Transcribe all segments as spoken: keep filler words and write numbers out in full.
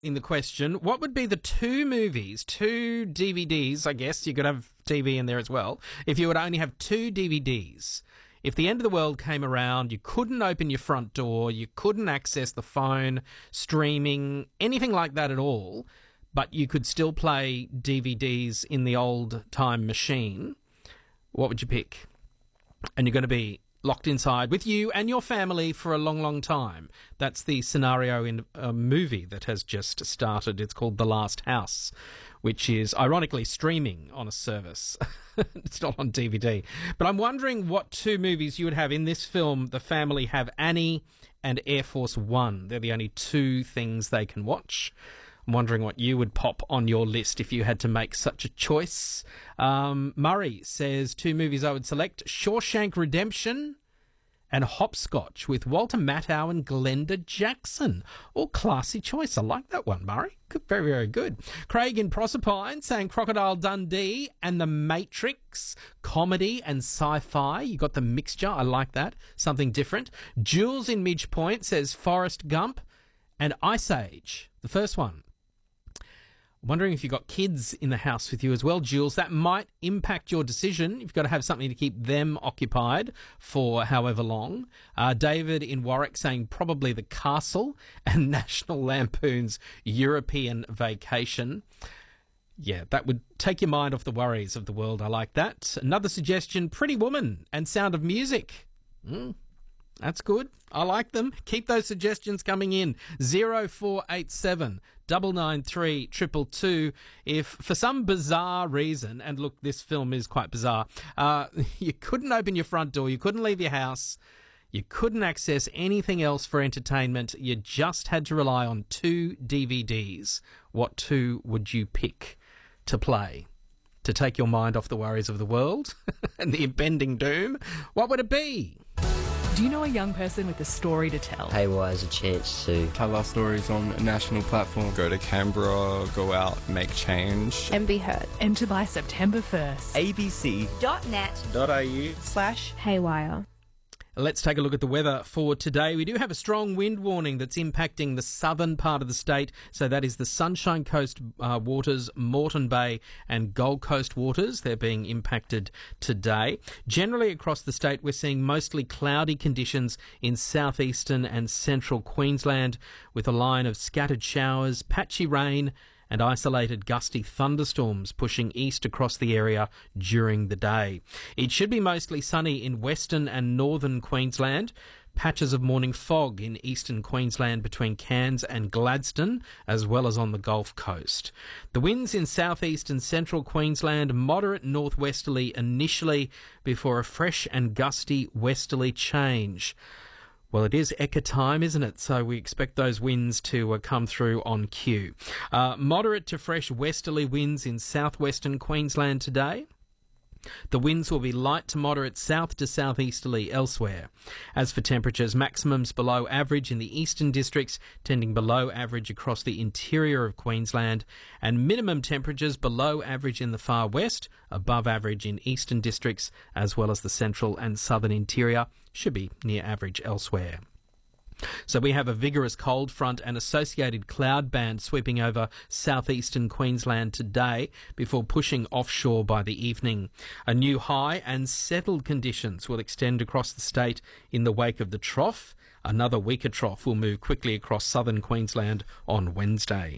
in the question, what would be the two movies, two D V Ds, I guess, you could have T V in there as well, if you would only have two D V Ds? If the end of the world came around, you couldn't open your front door, you couldn't access the phone, streaming, anything like that at all, but you could still play D V Ds in the old time machine, what would you pick? And you're going to be locked inside with you and your family for a long, long time. That's the scenario in a movie that has just started. It's called The Last House, which is ironically streaming on a service. It's not on D V D. But I'm wondering what two movies you would have in this film. The family have Annie and Air Force One. They're the only two things they can watch. I'm wondering what you would pop on your list if you had to make such a choice. Um, Murray says two movies I would select: Shawshank Redemption and Hopscotch with Walter Matthau and Glenda Jackson. All classy choice. I like that one, Murray. Good, very, very good. Craig in Proserpine saying Crocodile Dundee and The Matrix, comedy and sci-fi. You got the mixture. I like that. Something different. Jules in Midge Point says Forrest Gump and Ice Age, the first one. I'm wondering if you've got kids in the house with you as well, Jules. That might impact your decision. You've got to have something to keep them occupied for however long. Uh, David in Warwick saying probably The Castle and National Lampoon's European Vacation. Yeah, that would take your mind off the worries of the world. I like that. Another suggestion, Pretty Woman and Sound of Music. Mm. That's good. I like them. Keep those suggestions coming in. zero four eight seven, nine nine three, two two two. If for some bizarre reason, and look, this film is quite bizarre, uh, you couldn't open your front door, you couldn't leave your house, you couldn't access anything else for entertainment, you just had to rely on two D V Ds, what two would you pick to play? To take your mind off the worries of the world and the impending doom? What would it be? Do you know a young person with a story to tell? Haywire has a chance to tell our stories on a national platform. Go to Canberra, go out, make change. And be heard. Enter by September first. abc.net.au slash Haywire. Let's take a look at the weather for today. We do have a strong wind warning that's impacting the southern part of the state. So that is the Sunshine Coast uh, waters, Moreton Bay and Gold Coast waters. They're being impacted today. Generally across the state, we're seeing mostly cloudy conditions in southeastern and central Queensland with a line of scattered showers, patchy rain and isolated gusty thunderstorms pushing east across the area during the day. It should be mostly sunny in western and northern Queensland. Patches of morning fog in eastern Queensland between Cairns and Gladstone, as well as on the Gulf Coast. The winds in southeast and central Queensland, moderate northwesterly initially before a fresh and gusty westerly change. Well, it is Eka time, isn't it? So we expect those winds to uh, come through on cue. Uh, moderate to fresh westerly winds in southwestern Queensland today. The winds will be light to moderate south to southeasterly elsewhere. As for temperatures, maximums below average in the eastern districts, tending below average across the interior of Queensland, and minimum temperatures below average in the far west, above average in eastern districts, as well as the central and southern interior, should be near average elsewhere. So we have a vigorous cold front and associated cloud band sweeping over southeastern Queensland today before pushing offshore by the evening. A new high and settled conditions will extend across the state in the wake of the trough. Another weaker trough will move quickly across southern Queensland on Wednesday.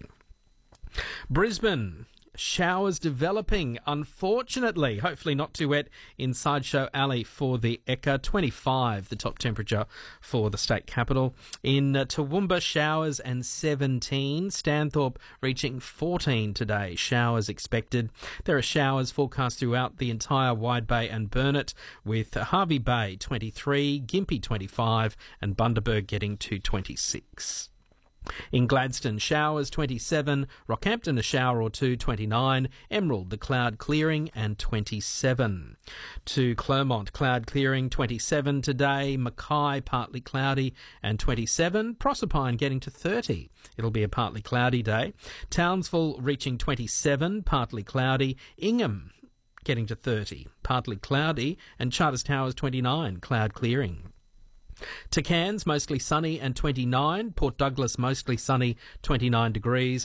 Brisbane. Showers developing, unfortunately. Hopefully not too wet in Sideshow Alley for the Eka. twenty-five, the top temperature for the state capital. In uh, Toowoomba, showers and seventeen. Stanthorpe reaching fourteen today. Showers expected. There are showers forecast throughout the entire Wide Bay and Burnett, with Harvey Bay twenty-three, Gympie twenty-five, and Bundaberg getting to twenty-six. In Gladstone, showers twenty-seven, Rockhampton a shower or two, twenty-nine, Emerald the cloud clearing and twenty-seven. To Clermont, cloud clearing twenty-seven today, Mackay partly cloudy and twenty-seven, Proserpine getting to thirty. It'll be a partly cloudy day. Townsville reaching twenty-seven, partly cloudy, Ingham getting to thirty, partly cloudy, and Charters Towers twenty-nine, cloud clearing. To Cairns, mostly sunny and twenty-nine. Port Douglas, mostly sunny, twenty-nine degrees.